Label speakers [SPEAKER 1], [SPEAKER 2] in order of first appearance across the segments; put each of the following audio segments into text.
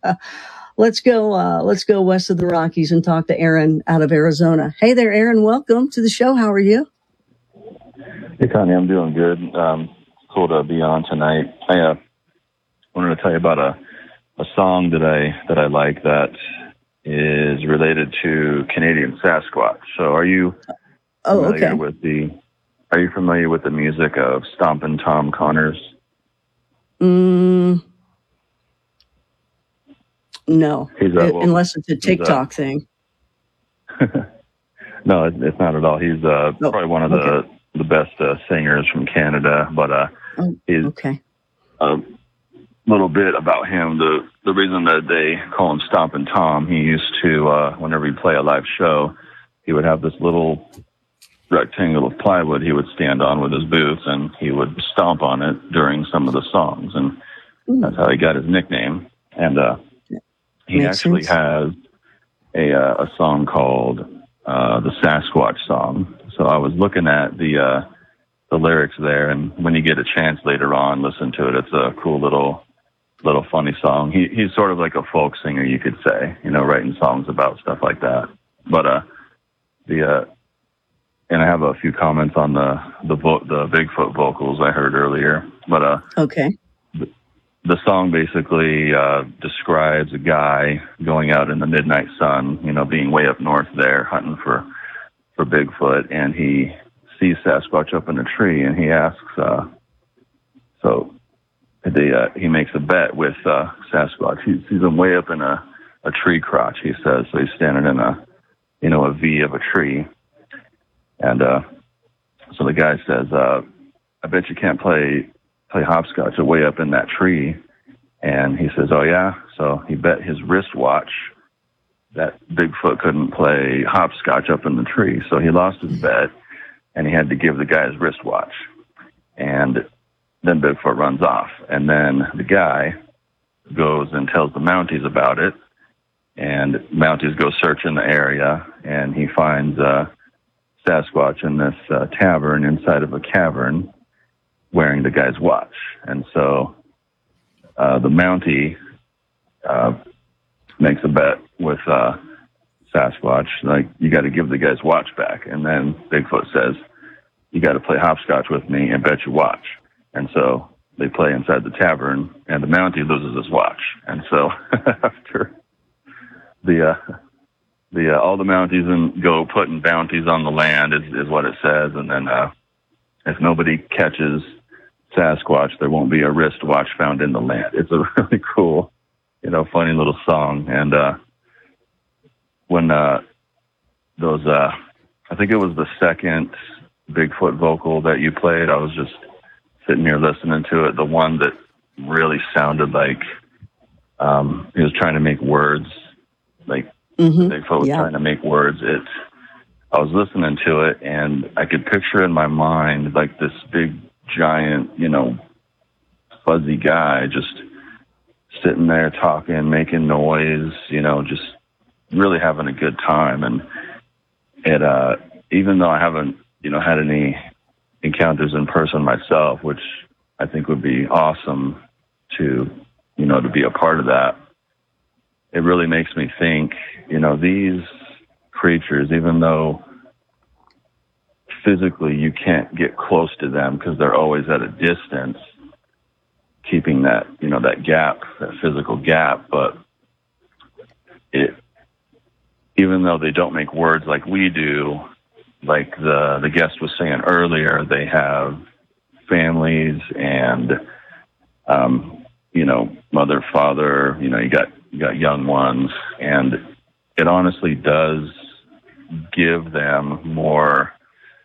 [SPEAKER 1] Let's go west of the Rockies and talk to Aaron out of Arizona. Hey there, Aaron. Welcome to the show. How are you?
[SPEAKER 2] Hey, Connie. I'm doing good. Cool to be on tonight. I wanted to tell you about a song that I like that is related to Canadian Sasquatch. So, are you familiar with the? Are you familiar with the music of Stompin' Tom Connors?
[SPEAKER 1] No, unless it's a TikTok thing.
[SPEAKER 2] No, it's not at all. He's probably one of the best singers from Canada. But he's a little bit about him. The reason that they call him Stompin' Tom, he used to whenever he'd play a live show, he would have this little rectangle of plywood he would stand on with his boots, and he would stomp on it during some of the songs, and that's how he got his nickname. And he actually has a song called the Sasquatch Song. So I was looking at the lyrics there, and when you get a chance later on, listen to it. It's a cool little funny song. He's sort of like a folk singer, you could say, writing songs about stuff like that. But and I have a few comments on the Bigfoot vocals I heard earlier. But the song basically describes a guy going out in the midnight sun, being way up north there hunting for Bigfoot, and he sees Sasquatch up in a tree, and he asks, he makes a bet with Sasquatch. He sees him way up in a tree crotch, he says. So he's standing in a V of a tree. And so the guy says, I bet you can't play hopscotch way up in that tree. And he says, oh, yeah? So he bet his wristwatch that Bigfoot couldn't play hopscotch up in the tree. So he lost his bet, and he had to give the guy his wristwatch. And then Bigfoot runs off. And then the guy goes and tells the Mounties about it. And Mounties go searching the area, and he finds Sasquatch in this tavern inside of a cavern wearing the guy's watch. And so the Mountie makes a bet with Sasquatch, like, you got to give the guy's watch back. And then Bigfoot says, you got to play hopscotch with me and bet your watch. And so they play inside the tavern, and the Mountie loses his watch. And so after all the Mounties and go putting bounties on the land is what it says. And then if nobody catches Sasquatch, there won't be a wristwatch found in the land. It's a really cool, funny little song. And when those, I think it was the second Bigfoot vocal that you played, I was just sitting here listening to it. The one that really sounded like he was trying to make words, like Bigfoot was trying to make words. I was listening to it, and I could picture in my mind like this big, giant, fuzzy guy just sitting there talking, making noise, just really having a good time. And it, even though I haven't, had any encounters in person myself, which I think would be awesome to, to be a part of that, it really makes me think, these creatures, even though physically you can't get close to them because they're always at a distance, keeping that, that gap, that physical gap, but even though they don't make words like we do, like the guest was saying earlier, they have families and, mother, father, you got young ones, and it honestly does give them more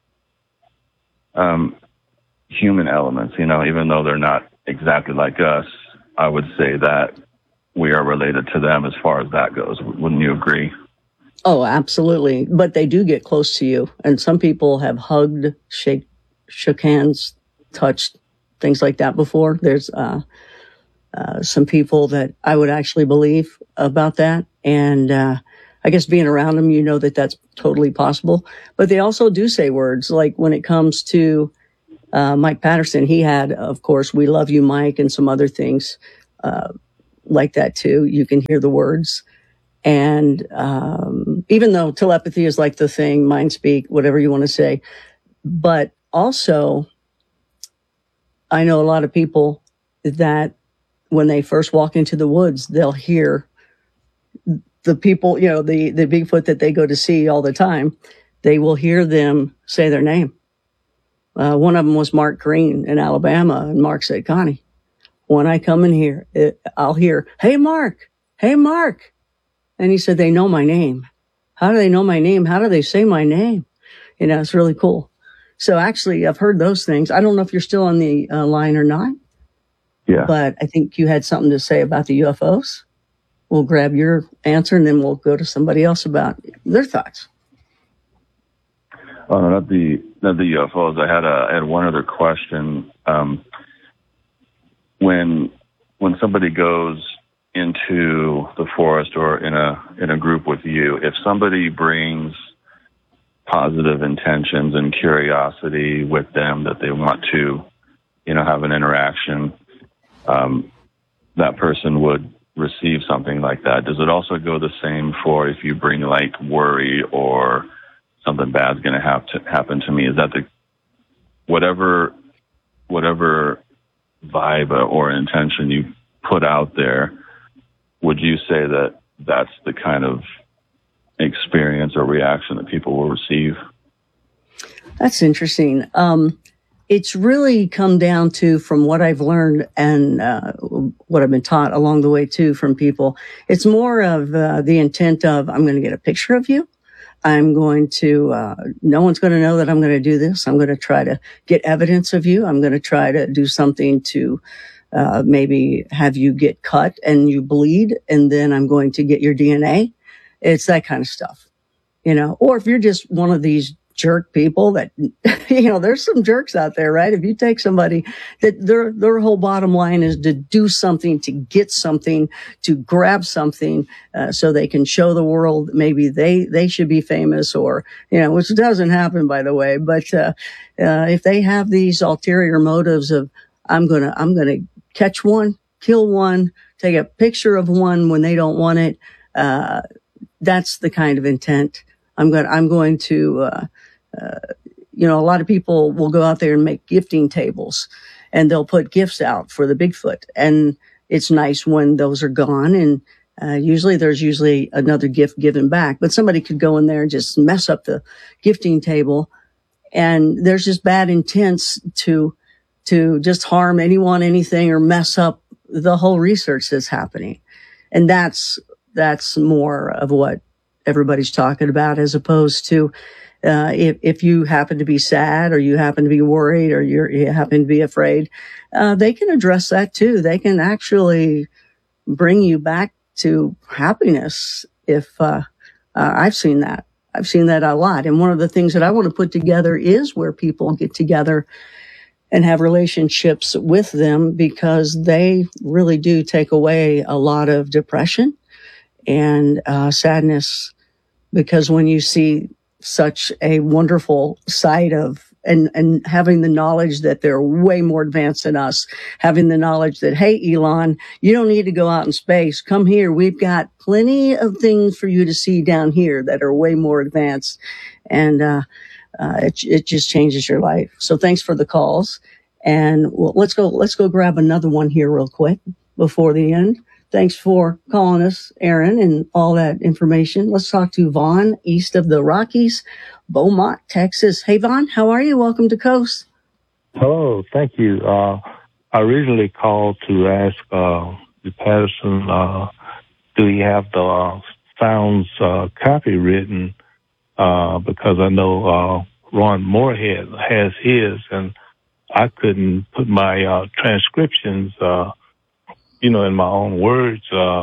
[SPEAKER 2] human elements, even though they're not exactly like us. I would say that we are related to them as far as that goes. Wouldn't you agree?
[SPEAKER 1] Oh, absolutely. But they do get close to you. And some people have hugged, shook hands, touched, things like that before. There's some people that I would actually believe about that. And I guess being around them, that that's totally possible. But they also do say words, like when it comes to Mike Patterson, he had, of course, "We love you, Mike," and some other things. like that too. You can hear the words. And even though telepathy is like the thing, mind speak, whatever you want to say, but also I know a lot of people that when they first walk into the woods, they'll hear the people, you know, the Bigfoot that they go to see all the time. They will hear them say their name. One of them was Mark Green in Alabama, and Mark said, Connie, when I come in here, I'll hear, hey, Mark, hey, Mark. And he said, they know my name. How do they know my name? How do they say my name? You know, it's really cool. So actually, I've heard those things. I don't know if you're still on the line or not.
[SPEAKER 2] Yeah.
[SPEAKER 1] But I think you had something to say about the UFOs. We'll grab your answer and then we'll go to somebody else about their thoughts.
[SPEAKER 2] Oh, no, not the UFOs. I had one other question. When somebody goes into the forest or in a group with you, if somebody brings positive intentions and curiosity with them that they want to, you know, have an interaction, that person would receive something like that. Does it also go the same for if you bring like worry or something bad's going to happen to me? Is that whatever vibe or intention you put out there, would you say that that's the kind of experience or reaction that people will receive?
[SPEAKER 1] That's interesting. It's really come down to, from what I've learned and what I've been taught along the way too from people, it's more of the intent of, I'm going to get a picture of you. I'm going to, no one's going to know that I'm going to do this. I'm going to try to get evidence of you. I'm going to try to do something to maybe have you get cut and you bleed, and then I'm going to get your DNA. It's that kind of stuff, you know. Or if you're just one of these jerk people that, you know, there's some jerks out there, right? If you take somebody that their whole bottom line is to do something, to get something, to grab something, so they can show the world maybe they should be famous, or, you know, which doesn't happen, by the way. But if they have these ulterior motives of, I'm gonna catch one, kill one, take a picture of one when they don't want it, that's the kind of intent. I'm going to, you know, a lot of people will go out there and make gifting tables, and they'll put gifts out for the Bigfoot. And it's nice when those are gone. And there's usually another gift given back. But somebody could go in there and just mess up the gifting table. And there's just bad intents to just harm anyone, anything, or mess up the whole research that's happening. And that's more of what everybody's talking about, as opposed to if you happen to be sad, or you happen to be worried, or you happen to be afraid, they can address that too. They can actually bring you back to happiness. If I've seen that a lot. And one of the things that I want to put together is where people get together and have relationships with them, because they really do take away a lot of depression and sadness. Because when you see such a wonderful sight of, and having the knowledge that they're way more advanced than us, having the knowledge that, hey, Elon, you don't need to go out in space. Come here. We've got plenty of things for you to see down here that are way more advanced. And it just changes your life. So thanks for the calls. And let's go grab another one here real quick before the end. Thanks for calling us, Aaron, and all that information. Let's talk to Vaughn, east of the Rockies, Beaumont, Texas. Hey, Vaughn, how are you? Welcome to Coast.
[SPEAKER 3] Hello, thank you. I originally called to ask the Patterson, do he have the sounds copywritten? Because I know Ron Moorhead has his, and I couldn't put my transcriptions in my own words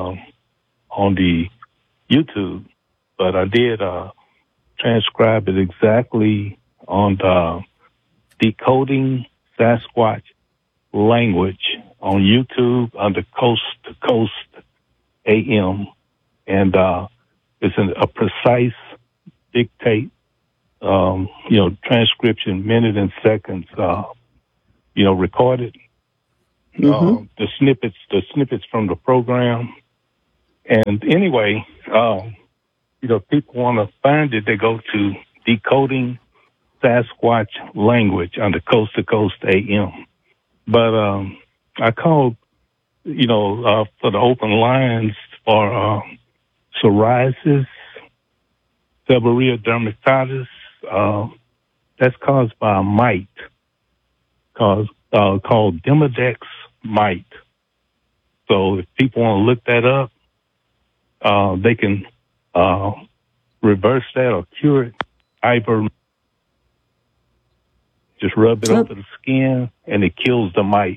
[SPEAKER 3] on the YouTube, but I did transcribe it exactly on the Decoding Sasquatch Language on YouTube under Coast to Coast AM, and it's a precise dictate, transcription, minute and seconds, recorded. the snippets from the program. And anyway, people want to find it, they go to Decoding Sasquatch Language under Coast to Coast AM. But I called, for the open lines for psoriasis, seborrhea dermatitis. That's caused by a mite called Demodex mite. So if people want to look that up, they can reverse that or cure it. Just rub it over the skin, and it kills the mite.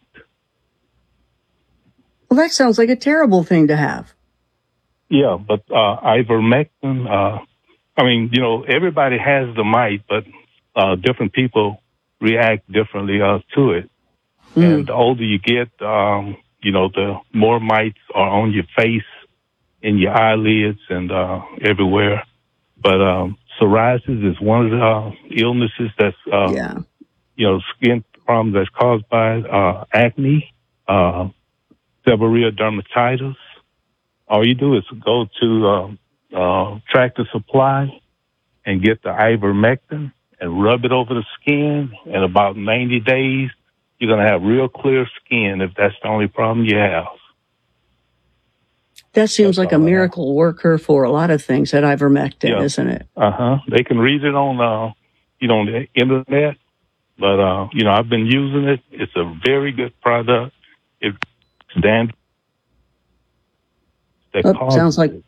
[SPEAKER 1] Well, that sounds like a terrible thing to have.
[SPEAKER 3] Yeah, but ivermectin, everybody has the mite, but different people react differently to it. And the older you get, the more mites are on your face, in your eyelids, and everywhere. But psoriasis is one of the illnesses that's, skin problems that's caused by acne, seborrhea dermatitis. All you do is go to Tractor Supply and get the ivermectin and rub it over the skin. In about 90 days, you're going to have real clear skin if that's the only problem you have.
[SPEAKER 1] That seems like a miracle worker for a lot of things, that ivermectin, isn't it?
[SPEAKER 3] They can read it on the internet, but I've been using it. It's a very good product. It's dandruff.
[SPEAKER 1] Sounds like,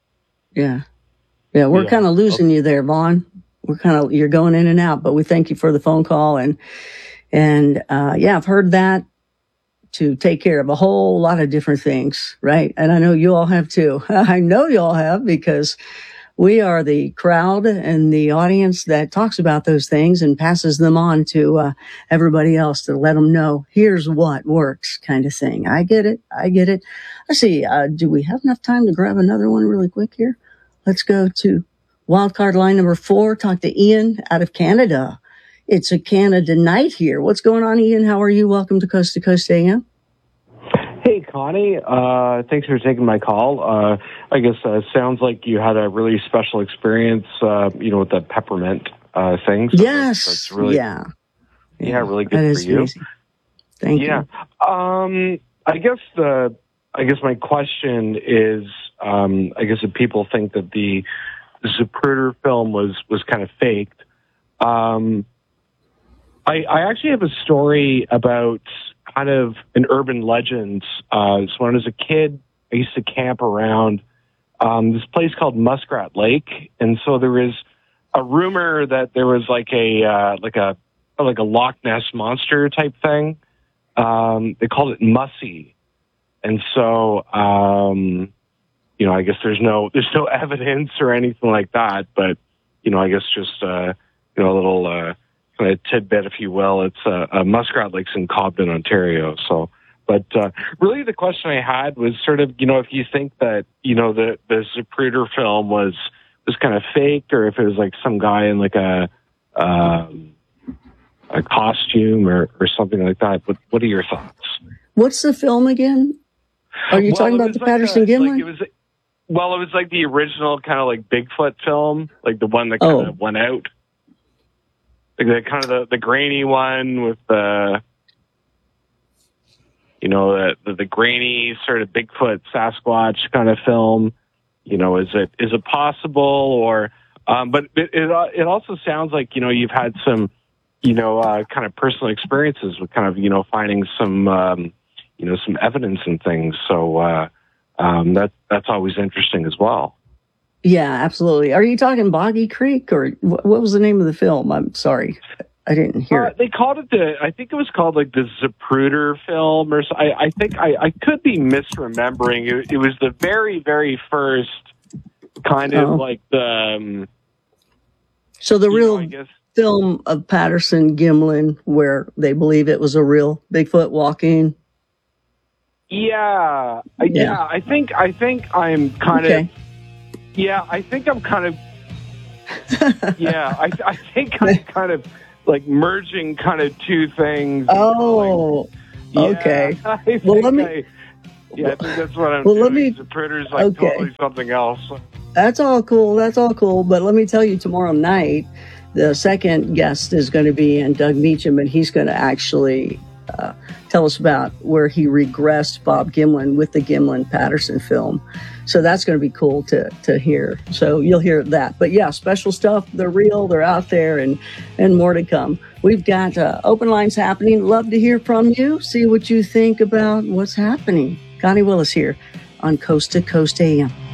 [SPEAKER 1] we're kind of losing you there, Vaughn. You're going in and out, but we thank you for the phone call, and I've heard that to take care of a whole lot of different things, right? And I know you all have too. I know you all have, because we are the crowd and the audience that talks about those things and passes them on to everybody else to let them know, here's what works, kind of thing. I get it. Let's see. Do we have enough time to grab another one really quick here? Let's go to wildcard line number 4. Talk to Ian out of Canada. It's a Canada night here. What's going on, Ian? How are you? Welcome to Coast AM.
[SPEAKER 4] Hey, Connie. Thanks for taking my call. I guess sounds like you had a really special experience, with the peppermint thing. So
[SPEAKER 1] yes.
[SPEAKER 4] That's really, really good
[SPEAKER 1] that
[SPEAKER 4] for
[SPEAKER 1] is
[SPEAKER 4] you.
[SPEAKER 1] Amazing. Thank you.
[SPEAKER 4] I guess my question is, if people think that the Zapruder film was kind of faked. I actually have a story about kind of an urban legend. So when I was a kid, I used to camp around this place called Muskrat Lake, and so there was a rumor that there was like a Loch Ness monster type thing. They called it Mussy, and so I guess there's no evidence or anything like that, but I guess just a little. Kind of tidbit, if you will. It's a Muskrat Lake's in Cobden, Ontario. So, but really, the question I had was sort of, if you think that the Zapruder film was kind of fake, or if it was like some guy in like a costume or something like that. What are your thoughts?
[SPEAKER 1] What's the film again? Are you talking about the Patterson-Gimlin?
[SPEAKER 4] It was like the original kind of like Bigfoot film, like the one that kind of went out. Like the kind of the grainy one with the grainy sort of Bigfoot Sasquatch kind of film. Is it possible, or but it also sounds like you''ve had some kind of personal experiences with kind of finding some some evidence and things. So that's always interesting as well.
[SPEAKER 1] Yeah, absolutely. Are you talking Boggy Creek, or what was the name of the film? I'm sorry, I didn't hear it.
[SPEAKER 4] They called it I think it was called like the Zapruder film, or I think I could be misremembering. It was the very, very first kind of like the.
[SPEAKER 1] So the real film of Patterson-Gimlin, where they believe it was a real Bigfoot walking.
[SPEAKER 4] Yeah. I think I'm kind of. Yeah, I think I'm kind of. I think I'm kind of like merging kind of two things.
[SPEAKER 1] Oh, Okay.
[SPEAKER 4] I think
[SPEAKER 1] Well, let me.
[SPEAKER 4] I think that's what I'm
[SPEAKER 1] Well,
[SPEAKER 4] doing.
[SPEAKER 1] let me.
[SPEAKER 4] The printer's like
[SPEAKER 1] Okay.
[SPEAKER 4] totally something else.
[SPEAKER 1] That's all cool. That's all cool. But let me tell you, tomorrow night, the second guest is going to be in Doug Meacham, and he's going to actually tell us about where he regressed Bob Gimlin with the Gimlin-Patterson film. So that's going to be cool to hear. So you'll hear that. But yeah, special stuff. They're real. They're out there, and more to come. We've got open lines happening. Love to hear from you. See what you think about what's happening. Connie Willis here on Coast to Coast AM.